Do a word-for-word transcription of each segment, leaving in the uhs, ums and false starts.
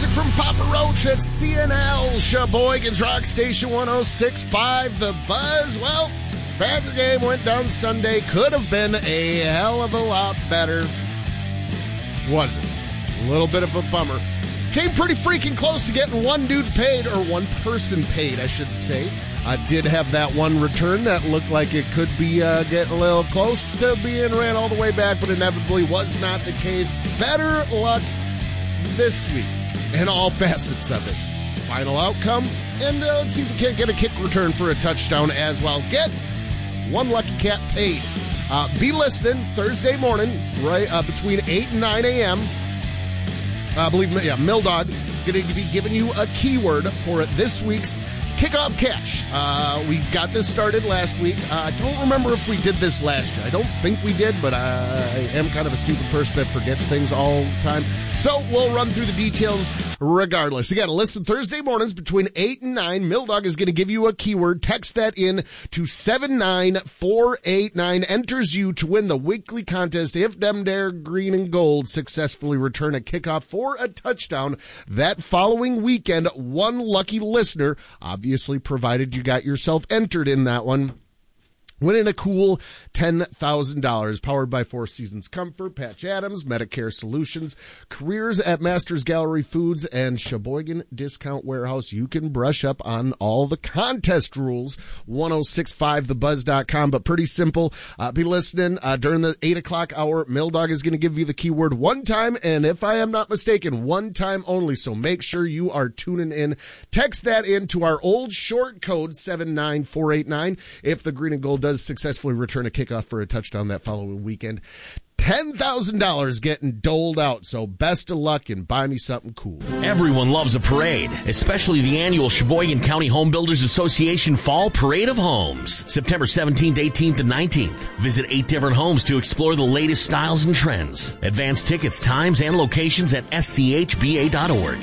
music from Papa Roach at C N L, Sheboygan's Rock Station one oh six point five, The Buzz. Well, Badger game went down Sunday. Could have been a hell of a lot better. Wasn't. A little bit of a bummer. Came pretty freaking close to getting one dude paid, or one person paid, I should say. I did have that one return that looked like it could be uh, getting a little close to being ran all the way back, but inevitably was not the case. Better luck this week in all facets of it. Final outcome, and uh, let's see if we can't get a kick return for a touchdown as well. Get one lucky cat paid. Uh, be listening Thursday morning, right uh, between eight and nine a.m. I believe, yeah, Mildog going to be giving you a keyword for this week's Kickoff Cash. Uh, we got this started last week. Uh, I don't remember if we did this last year. I don't think we did, but I am kind of a stupid person that forgets things all the time. So we'll run through the details regardless. Again, listen Thursday mornings between eight and nine. Mildog is going to give you a keyword. Text that in to seven nine four eight nine. Enters you to win the weekly contest if them dare green and gold successfully return a kickoff for a touchdown that following weekend. One lucky listener, obviously provided you got yourself entered in that one, winning a cool ten thousand dollars, powered by Four Seasons Comfort, Patch Adams, Medicare Solutions, careers at Masters Gallery Foods, and Sheboygan Discount Warehouse. You can brush up on all the contest rules, ten sixty-five the buzz dot com, but pretty simple. Uh, be listening uh, during the eight o'clock hour. Mildog is going to give you the keyword one time, and if I am not mistaken, one time only, so make sure you are tuning in. Text that in to our old short code, seven nine four eight nine, if the green and gold does successfully return a kickoff for a touchdown that following weekend. ten thousand dollars getting doled out, so best of luck and buy me something cool. Everyone loves a parade, especially the annual Sheboygan County Home Builders Association Fall Parade of Homes, September seventeenth, eighteenth, and nineteenth. Visit eight different homes to explore the latest styles and trends. Advance tickets, times, and locations at S C H B A dot org.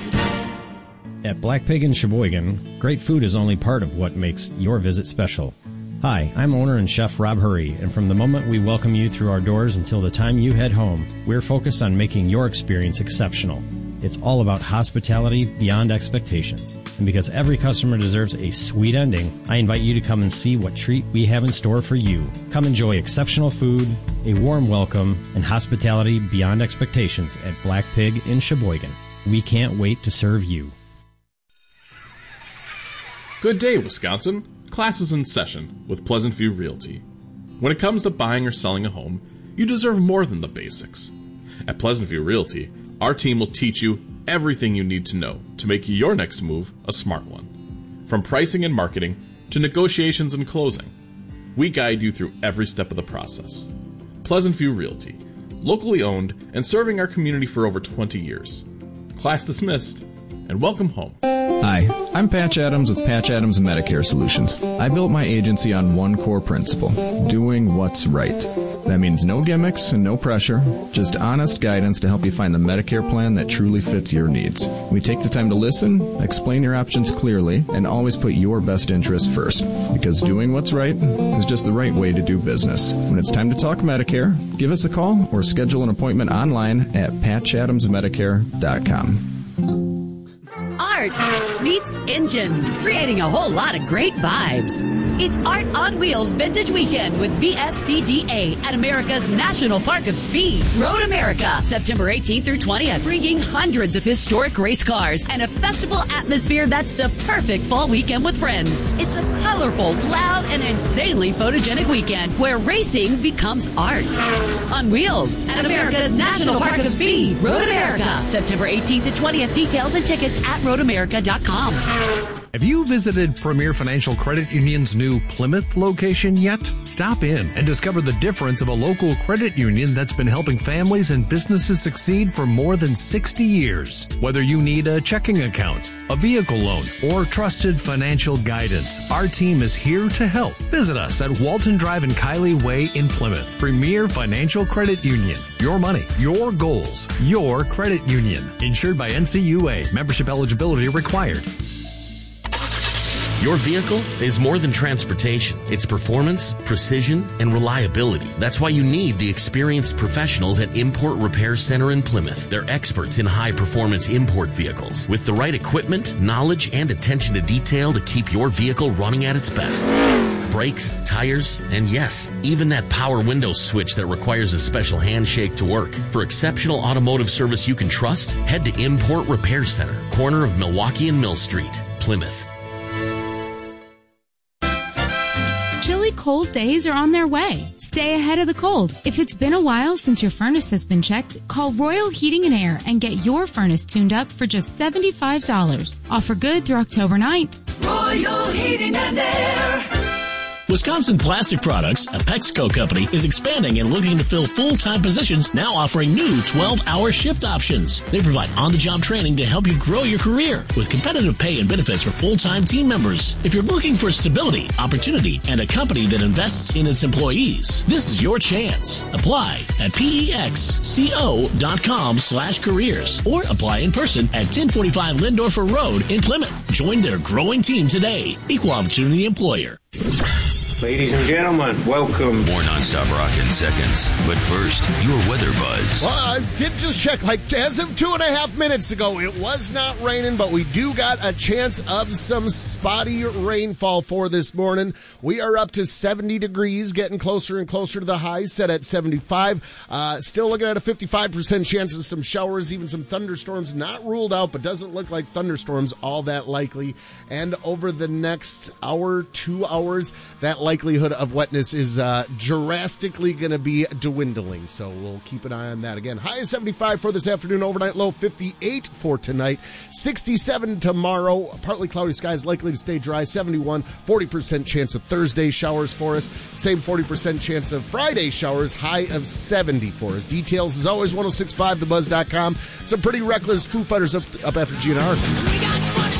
At Black Pig in Sheboygan, great food is only part of what makes your visit special. Hi, I'm owner and chef Rob Hurry, and from the moment we welcome you through our doors until the time you head home, we're focused on making your experience exceptional. It's all about hospitality beyond expectations. And because every customer deserves a sweet ending, I invite you to come and see what treat we have in store for you. Come enjoy exceptional food, a warm welcome, and hospitality beyond expectations at Black Pig in Sheboygan. We can't wait to serve you. Good day, Wisconsin. Class is in session with Pleasant View Realty. When it comes to buying or selling a home, you deserve more than the basics. At Pleasant View Realty, our team will teach you everything you need to know to make your next move a smart one. From pricing and marketing to negotiations and closing, we guide you through every step of the process. Pleasant View Realty, locally owned and serving our community for over twenty years. Class dismissed, and welcome home. Hi, I'm Patch Adams with Patch Adams Medicare Solutions. I built my agency on one core principle, doing what's right. That means no gimmicks and no pressure, just honest guidance to help you find the Medicare plan that truly fits your needs. We take the time to listen, explain your options clearly, and always put your best interest first, because doing what's right is just the right way to do business. When it's time to talk Medicare, give us a call or schedule an appointment online at patch adams medicare dot com. Art meets engines, creating a whole lot of great vibes. It's Art on Wheels Vintage Weekend with B S C D A at America's National Park of Speed. Road America, September eighteenth through twentieth, bringing hundreds of historic race cars and a festival atmosphere that's the perfect fall weekend with friends. It's a colorful, loud, and insanely photogenic weekend where racing becomes art. On Wheels at America's National Park of Speed. Road America, September eighteenth to twentieth. Details and tickets at road america dot com. Have you visited Premier Financial Credit Union's new Plymouth location yet? Stop in and discover the difference of a local credit union that's been helping families and businesses succeed for more than sixty years. Whether you need a checking account, a vehicle loan, or trusted financial guidance, our team is here to help. Visit us at Walton Drive and Kiley Way in Plymouth. Premier Financial Credit Union. Your money, your goals, your credit union. Insured by N C U A. Membership eligibility required. Your vehicle is more than transportation. It's performance, precision, and reliability. That's why you need the experienced professionals at Import Repair Center in Plymouth. They're experts in high-performance import vehicles with the right equipment, knowledge, and attention to detail to keep your vehicle running at its best. Brakes, tires, and yes, even that power window switch that requires a special handshake to work. For exceptional automotive service you can trust, head to Import Repair Center, corner of Milwaukee and Mill Street, Plymouth. Chilly cold days are on their way. Stay ahead of the cold. If it's been a while since your furnace has been checked, call Royal Heating and Air and get your furnace tuned up for just seventy-five dollars. Offer good through October ninth. Royal Heating and Air. Wisconsin Plastic Products, a Pexco company, is expanding and looking to fill full-time positions, now offering new twelve-hour shift options. They provide on-the-job training to help you grow your career with competitive pay and benefits for full-time team members. If you're looking for stability, opportunity, and a company that invests in its employees, this is your chance. Apply at pexco.com slash careers or apply in person at ten forty-five Lindorfer Road in Plymouth. Join their growing team today. Equal Opportunity Employer. Ladies and gentlemen, welcome. More nonstop rock in seconds. But first, your weather buzz. Well, I did just check, like, as of two and a half minutes ago, it was not raining, but we do got a chance of some spotty rainfall for this morning. We are up to seventy degrees, getting closer and closer to the high, set at seventy-five. Uh, still looking at a fifty-five percent chance of some showers, even some thunderstorms. Not ruled out, but doesn't look like thunderstorms all that likely. And over the next hour, two hours, that likelihood of wetness is uh, drastically going to be dwindling. So we'll keep an eye on that. Again, high is seventy-five for this afternoon, overnight low fifty-eight for tonight, sixty-seven tomorrow, partly cloudy skies likely to stay dry, seventy-one, forty percent chance of Thursday showers for us, same forty percent chance of Friday showers, high of seventy for us. Details as always, ten sixty-five the buzz dot com. Some pretty reckless Foo Fighters up, up after G N R.